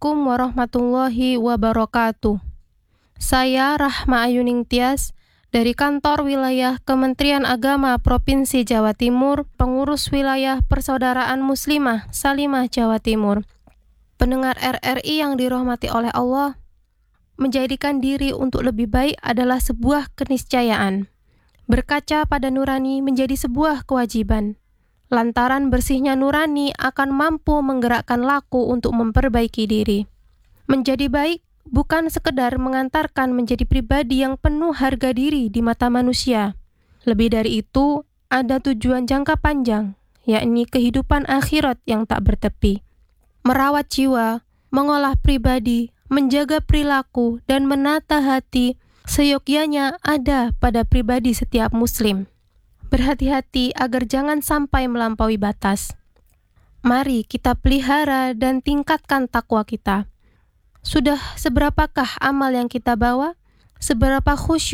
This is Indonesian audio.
Assalamualaikum warahmatullahi wabarakatuh. Saya Rahma Ayuning Tias dari Kantor Wilayah Kementerian Agama Provinsi Jawa Timur, Pengurus Wilayah Persaudaraan Muslimah Salimah Jawa Timur. Pendengar RRI yang dirahmati oleh Allah, menjadikan diri untuk lebih baik adalah sebuah keniscayaan. Berkaca pada nurani menjadi sebuah kewajiban. Lantaran bersihnya nurani akan mampu menggerakkan laku untuk memperbaiki diri. Menjadi baik bukan sekedar mengantarkan menjadi pribadi yang penuh harga diri di mata manusia. Lebih dari itu, ada tujuan jangka panjang, yakni kehidupan akhirat yang tak bertepi. Merawat jiwa, mengolah pribadi, menjaga perilaku, dan menata hati seyogyanya ada pada pribadi setiap muslim. Berhati-hati agar jangan sampai melampaui batas. Mari kita pelihara dan tingkatkan takwa kita. Sudah seberapakah amal yang kita bawa? Seberapa khusyuk